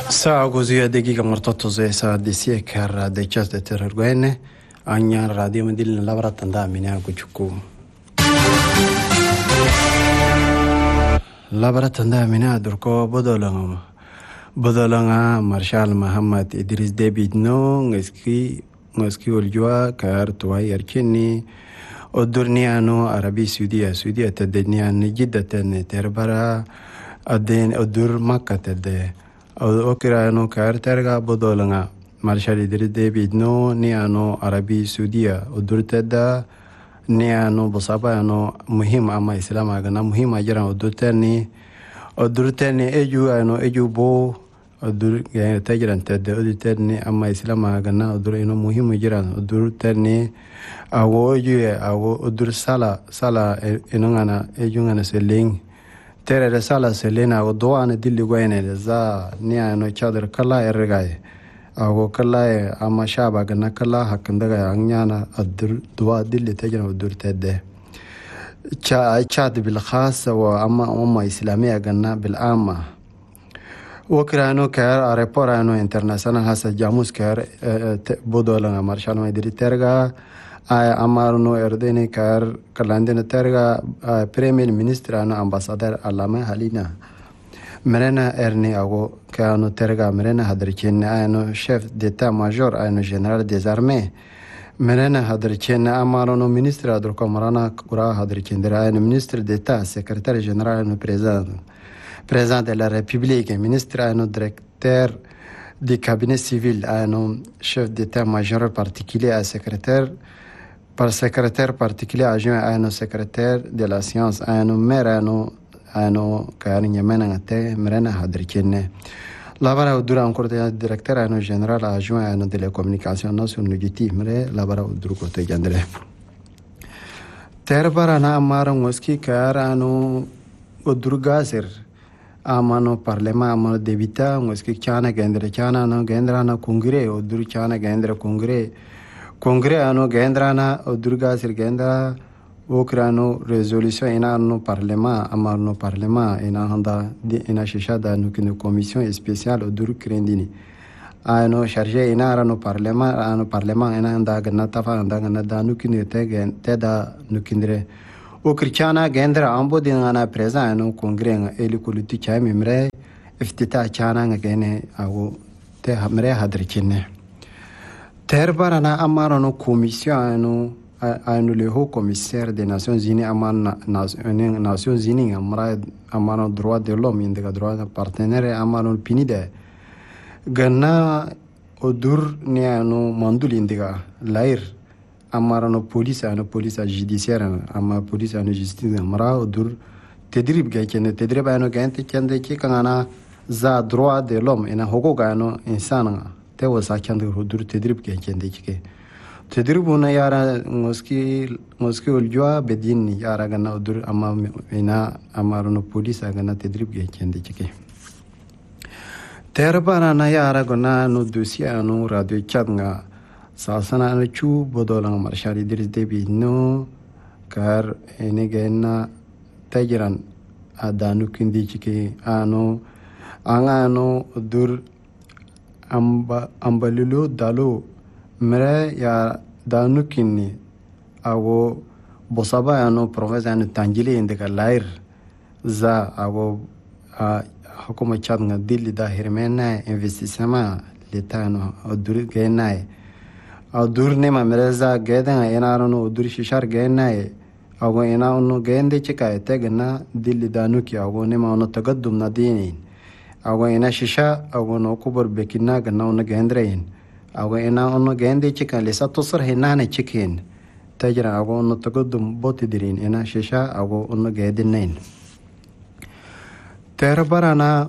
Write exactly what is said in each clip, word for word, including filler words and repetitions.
ساعة جوزية دقيقة مرتبطة زي ساعة ديسية كار ديجاز دي ترغوين أنيان راديو مدينة لابرا تندا منها كوشكو لابرا تندا منها دركو بدولنغ بدولنغ مارشال محمد إدريس ديبيد نو نسكي نسكي والجوا كار تواي يركني ودرني أنو عربي سعودية سعودية تدني أن جدة تربرا أدين أدور مكة تدي أوكرا أنو كار ترغا بدولنغ مارشال إدريس ديبيد نو ني أنو عربي سعودية أدور تدا ني أنو بصابة أنو مهم أما إسلام أغنى مهم أجرا أدور تاني أدور تاني أجو أنو أجو بو أدور يعني تجران تدا أدور تاني أما إسلام أغنى أدور أنو مهم أجرا أدور تاني أو أجو أو أدور سالا سالا إنو أنا أجو أنا سلين ترى رسالة سلينا ودوا أنا دللي قوينة زا نيا إنه شادر كلا إرجعي أو كلا أما شابا كنا كلا هكذا عنيانا الدر دوا دللي تجنا ودور تده شا شاد بالخاص وأما أما إسلامية كنا بالعامة وكرانو كار أريبورانو إنترناسيونال هسا جاموس كار بودولا مارشال ما يدري ترجع أمارنو إردني كار كلاندين ترجع بريمير مينستر أنا أمباسادر علامة هالينا مرنا إرني أو كانوا ترجع مرنا هدركين أنا شيف ديتا ماجور أنا جنرال ديزارمي مرنا هدركين أمارنو مينستر أدركو مرنا كورا هدركين درا أنا مينستر ديتا سكرتير جنرال أنا بريزيدنت بريزيدنت de la République ministre أنا ديريكتور du cabinet civil أنا chef d'état-major particulier à secrétaire par secrétaire particulier adjoint أنا secrétaire de la science أنا مير أنا أنا كان يمنا نتى مرنا هدركينه لابرا ودورا أنكورت ديريكتور أنا جنرال adjoint أنا de la communication nationale نجتي مرة لابرا ودورو كوت جندره تربرا أنا أمارا مسكي كار أنا ودورو غازر amano parlema amano debita ngoski chana gendra chana no gendra na kongre odur chana gendra kongre kongre ano gendra na odurga sir gendra okrano resolution ina no parlema amano parlema ina handa ina shishada no kino commission spéciale odur krendini ano chargé ina no parlema ano parlema ina handa ganna tafa handa ganna danu kino tegen teda no kindre o cristiana gendra ambo dinana presa no congrenga eli kuluti chami mre iftita chana ngene awo te hamre hadrikine terbarana amaro no commission no anu le haut commissaire des nations unies amana nations unies amra amano droit de l'homme indica droit partenaire amano pinide ganna odur ne anu mandul indica lair amarano police ano police judiciaire ama police ano justice amara odur tedrib gaykene tedrib ano gante kende ki kana za droit de l'homme ina hoko gano insana te wasa kende odur tedrib gaykende ki tedrib una yara ngoski ngoski uljwa bedin yara gana odur ama ina amarano police gana tedrib gaykende ki terbana na yara gona no dossier ano radio chatnga sasana anu chu bodolang marshal Idris Deby no kar ene genna tajiran adanu kindi chike ano anga no dur amba ambalulu dalu mere ya danu kinni awo bosaba ano province anu tangili indika lair za awo hukuma chatnga dilli da hirmena investissement l'etat no dur genna adur ne mamreza geden enarano udur shishar gennae ago enano gende chika tegna dilli danuki ago ne ma ono tagaddum nadini ago ena shisha ago no kubur bekina gna ono gendrein ago ena ono gende chika lesa tosar henane chikin tajra ago ono tagaddum botidirin ena shisha ago ono gedinen terbarana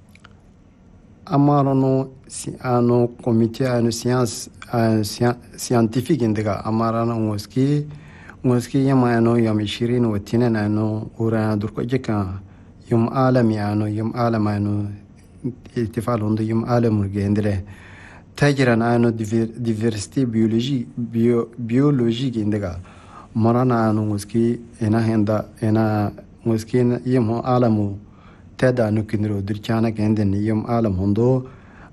amarano ano comité ano science scientifique indica amarana ngoski ngoski yama ano yam shirin watinan ano ura durko jeka yum alami ano yum alama ano ittifal hondo yum alamur gendre tajiran ano diversité biologie bio biologique indica marana ano ngoski ena henda ena ngoski yum alamu teda no kinro dirchana genden yum alam hondo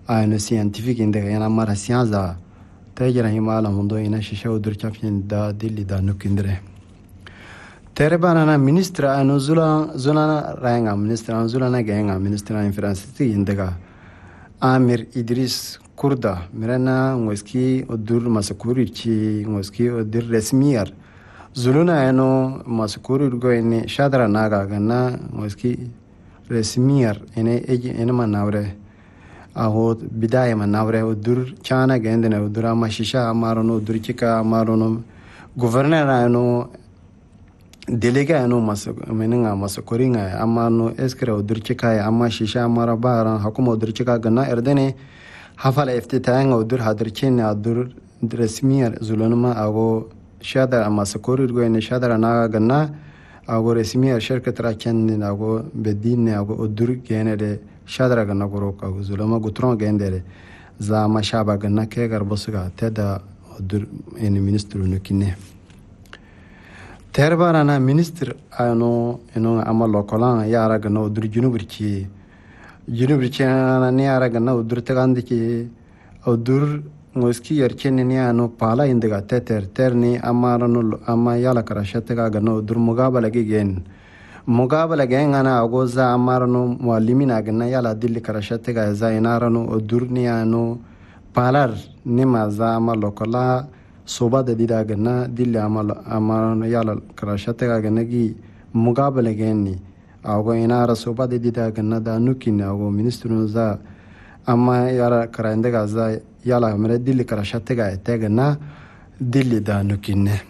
ayno scientifique inde yana mara science da tajira himala hundo ina shisha udur chapin da dilli da nukindre terebana na ministre ayno zula zula ranga ministre an zula na genga ministre an infrastructure indega Amir Idris Kurda mirana ngoski udur masakuri chi ngoski udur resmiyar zuluna ayno masakuri go ene shadra naga ganna ngoski resmiyar ene eji ene manawre aho bidaya manawre udur chana gendene udur ama shisha amarono udur chika amarono gouverneur ayno délégué ayno masak meninga masakoringa amano eskre udur chika ama shisha amara bara hakuma udur chika ganna erdene hafala iftitanga udur hadirchin udur resmiyar zulunuma ago shadra masakuri go ene shadra naga ganna ago resmiyar şirket raken ago bedin ago udur genede shadra ganna goro ago zulama gutron gendere za ma shaba ganna ke garbasuga teda udur ene ministru nukine terbarana ministr ano eno ama lokolan yara ganna udur junubirki junubirki ana ne yara ganna udur tagandiki udur ngoski yarchen ni ano pala indiga teter terni amarano ama yala karashate ga gano dur mugabala gen mugabala gen ana agoza amarano muallimina ganna yala dilli karashate ga za inarano udur ni ano palar ni maza ama lokola soba da dida ganna dilli ama amarano yala karashate ga ganna gi mugabala gen ni ago inara soba da dida ganna da nukin ago ministru za amma yara karande ga za yala mere dilli karashate ga tegna dilli da nukinne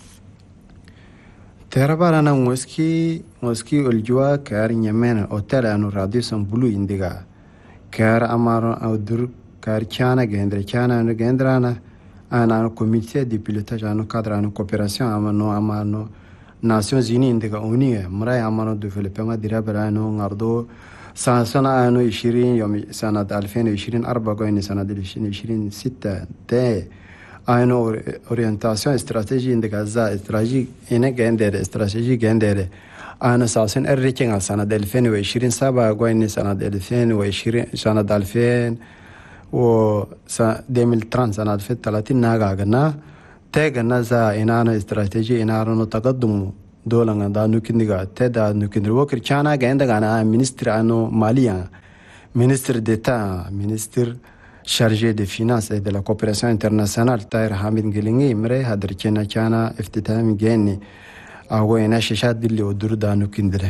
terbarana ngoski ngoski uljua kar nyemen hotel anu radio son bulu indiga kar amaro audur kar chana gendra chana anu gendrana ana comité de pilotage anu cadre anu coopération amano amano Nations Unies indiga unie mray amano development dirabara anu ngardo سنة أنو عشرين يوم سنة ألفين وعشرين أربعة قوين سنة ألفين وعشرين ستة ده أنو أورينتاسيون استراتيجي عندك أزا استراتيجي إنه جندر استراتيجي جندر أنا ساسن أريكين سنة ألفين وعشرين سبعة قوين سنة ألفين وعشرين سنة ألفين و سنة ألفين وثلاثين سنة ألفين وثلاثين ناقنا تيجنا زا إنه استراتيجي إنه تقدم dolan da nukindiga teda nukindir wokir chana genda gana ministre ano maliya ministre d'état ministre chargé des finances et de la coopération internationale Tahir Hamid Ngelingi mre hadir chena chana iftitami geni ago ina shisha dilli udur da nukindire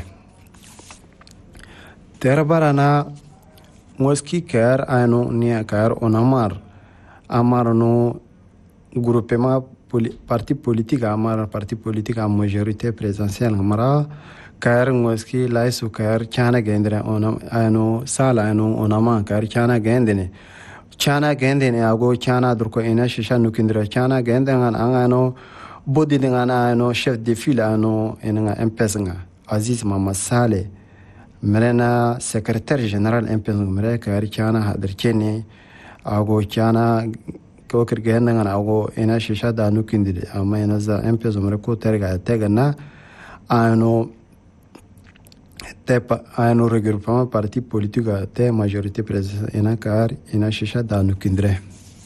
terbarana moski kar ano nia kar onamar amarno groupement parti politique amara parti politique à majorité présidentielle amara kar ngoski laisu kar chana gendre onam ano sala ano onama kar chana gendene chana gendene ago chana durko ina shisha nukindra chana gendengan angano bodi dengan ano chef de file ano enanga mpesnga Aziz Mama Saleh merena secrétaire général mpesnga mere kar chana hadircheni ago chana kokir gendangan ago ina shisha da nukindide ama ina za mpezo mreko terga tegana ano te ano regroupement parti politique te majorité présidentielle ina kar ina shisha da nukindre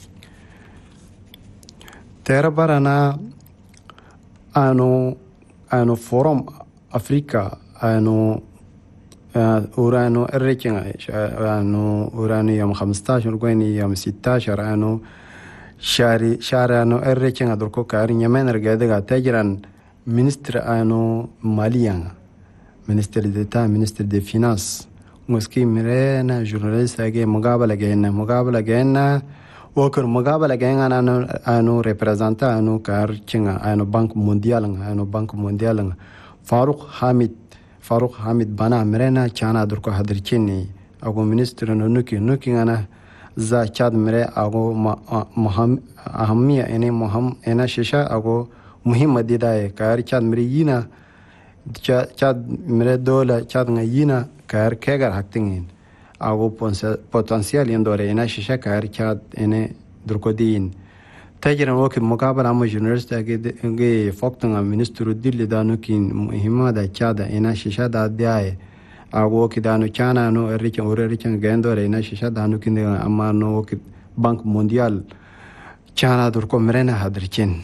terbarana ano ano forum africa ano urano errekinga ano urano yom خمستاشر قويني يوم ستاشر ano shari shara no errechen adurko kar nyamen ergade tajran ministre ano maliyan ministre d'état ministre des finances ngoski mirena journaliste age mugabala gena mugabala gena wokur mugabala gena ano ano representant ano kar chinga ano bank mondial ano bank mondial Farouk Hamid Farouk Hamid bana mirena chana adurko hadirchini ago ministre no nuki nuki ana za chad mere ago muham ahamiya ene muham ena shisha ago muhimma didaye kar chad mere yina chad mere dola chad nga yina kar kegar haktingin ago potential yandore ena shisha kar chad ene durkodin tajran wakit mukabala ama university ge foktanga ministru dilli da nukin muhimma da chad ena shisha da diaye ago kidano chana no erichen ore erichen gendo re na shisha dano kinde amma no bank mondial chana dur ko merena hadrichin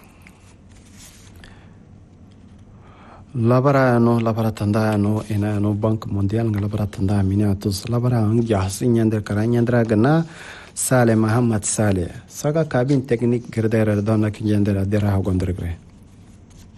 labara no labara tanda no ina no bank mondial labara tanda minatus labara ang jahsin yander karanyandra gana Saleh Muhammad Saleh saga kabin teknik girdera dona kinjandera dera gondregre